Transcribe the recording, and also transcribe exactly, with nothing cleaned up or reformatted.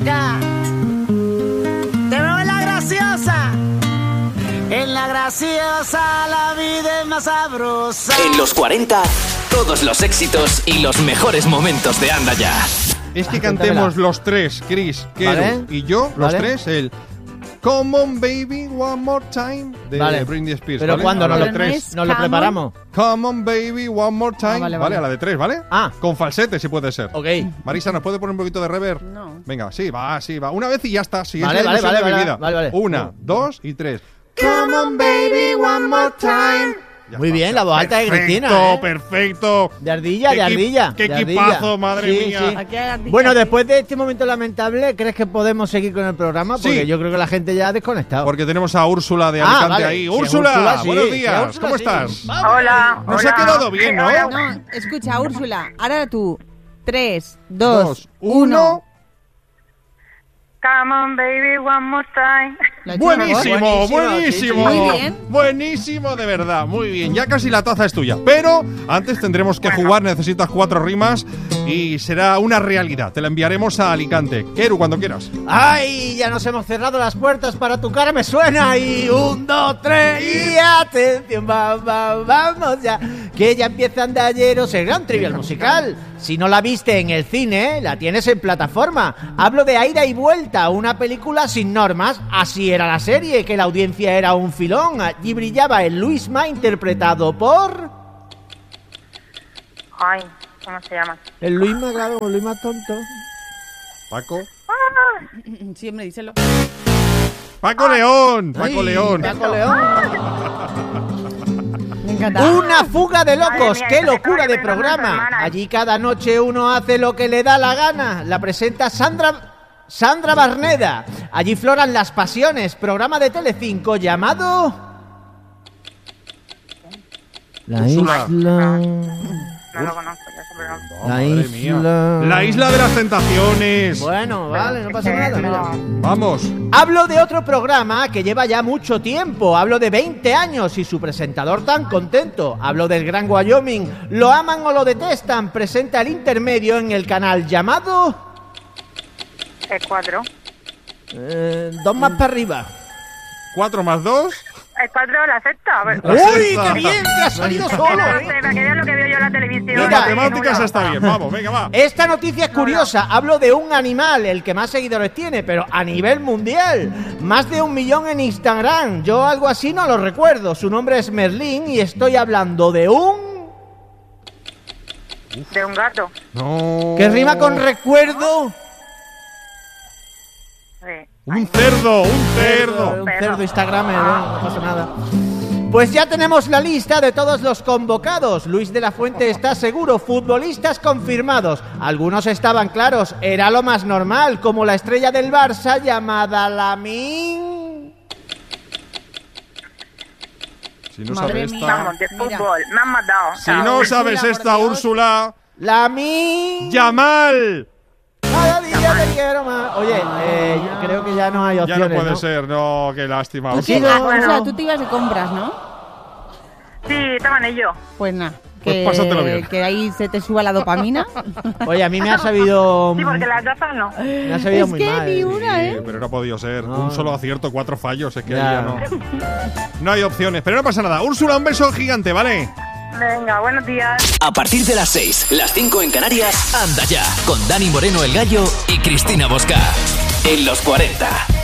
acá. Te veo en la graciosa. En la graciosa la vida es más sabrosa. En los cuarenta, todos los éxitos y los mejores momentos de Anda Ya. Es que cantemos los tres, Chris, Keru ¿Vale? y yo, los ¿Vale? tres, el Come on baby, one more time de Vale. Britney Spears. Pero ¿vale? ¿cuándo A la nos de lo, tres. nos lo preparamos? Come on baby, one more time. Ah, vale, vale, vale. a la de tres, ¿vale? Ah. Con falsete, si puede ser. Ok. Marisa, ¿nos puede poner un poquito de reverb? No. Venga, sí, va, sí, va. Una vez y ya está. Sí, Vale, es la vale, ilusión vale, de mi vale, vida. vale, vale. Una, dos y tres. Come on baby, one more time. Ya Muy está. bien, la voz alta de Perfecto, Cristina, ¿eh? perfecto. De ardilla, Qué de equi- ardilla. qué de equipazo, ardilla. madre Sí, mía. sí. Aquí hay ardilla. Bueno, después de este momento lamentable, ¿crees que podemos seguir con el programa? Porque Sí. yo creo que la gente ya ha desconectado. Porque tenemos a Úrsula de Ah, Alicante vale. ahí. Sí, Úrsula, Úrsula, sí. buenos Sí, días. Úrsula, ¿Cómo sí. estás? Hola. Nos hola. ha quedado bien, ¿no? No, escucha, Úrsula, ahora tú. Tres, dos, Dos, uno. uno. Come on, baby, one more time. ¿Lo he hecho mejor? Buenísimo, Buenísimo, buenísimo. sí, sí. Muy bien. Buenísimo, de verdad. Muy bien. Ya casi la taza es tuya. Pero antes tendremos que jugar. Necesitas cuatro rimas y será una realidad. Te la enviaremos a Alicante. Keru, cuando quieras. ¡Ay! Ya nos hemos cerrado las puertas para tu cara, me suena. Y un, dos, tres, y atención, va, va, vamos ya. Que ya empieza Andalleros, el gran trivial musical. Si no la viste en el cine, la tienes en plataforma. Hablo de Ida y Vuelta, una película sin normas. Así era la serie, que la audiencia era un filón. Allí brillaba el Luisma, interpretado por... Ay, ¿cómo se llama? El Luisma, claro, el Luisma tonto. Paco. Sí, hombre, díselo. Paco León. Paco Ay, León. Paco León. Me encanta. Una fuga de locos, Madre mía, qué esto se locura acaba de de perder programa. una semana. Allí cada noche uno hace lo que le da la gana. La presenta Sandra Sandra Barneda. Allí floran las pasiones, programa de Telecinco llamado La Úrsula. Isla. No lo conozco, ya sé, pero no. Oh, La madre mía. isla. La isla de las tentaciones. Bueno, vale, no pasa Eh, nada. mira. no. Vamos. Hablo de otro programa que lleva ya mucho tiempo. Hablo de veinte años y su presentador tan contento. Hablo del Gran Wyoming. Lo aman o lo detestan. Presenta el intermedio en el canal llamado... Es cuatro. Eh, dos más para arriba. Cuatro más dos. Es cuatro la sexta. A ver. La ¡Uy, sexta. qué bien! ¡Te has salido Que solo! no ¿eh? sé, para que veas lo que veo yo en la televisión. Las Mira, matemáticas está bien. Vamos, venga, va. Esta noticia es curiosa. Hablo de un animal, el que más seguidores tiene, pero a nivel mundial. Más de un millón en Instagram. Yo algo así no lo recuerdo. Su nombre es Merlín y estoy hablando de un... De un gato. No. ¿Qué rima con recuerdo? Sí. Un cerdo, un cerdo. Un cerdo Instagramer, ¿no? No pasa nada. Pues ya tenemos la lista de todos los convocados. Luis de la Fuente está seguro, futbolistas confirmados. Algunos estaban claros, era lo más normal, como la estrella del Barça llamada Lamine. Si no Madre sabes mía. esta. Vamos, de Mira. fútbol. Me han matado. Si no Úrsula, sabes por esta, Dios. Úrsula. Lamine. Yamal. Cada día te quiero más. Oye, eh, yo creo que ya no hay Ya opciones, no puede ¿no? ser, no, qué lástima. Tú Sí, te- no, ah, o sea, bueno. tú te ibas de compras, ¿no? Sí, estaban ellos. Pues nada. Pues pásatelo bien. Que ahí se te suba la dopamina. Oye, a mí me ha sabido... Sí, porque las gafas no. Me ha sabido Es muy que mal. ni una, Sí, ¿eh? pero no ha podido ser. No. Un solo acierto, cuatro fallos. Es que Ya. ahí ya no. No hay opciones. Pero no pasa nada. Úrsula, un beso gigante, ¿vale? Venga, buenos días. A partir de las seis, las cinco en Canarias, Anda Ya, con Dani Moreno el Gallo y Cristina Bosca. En los cuarenta.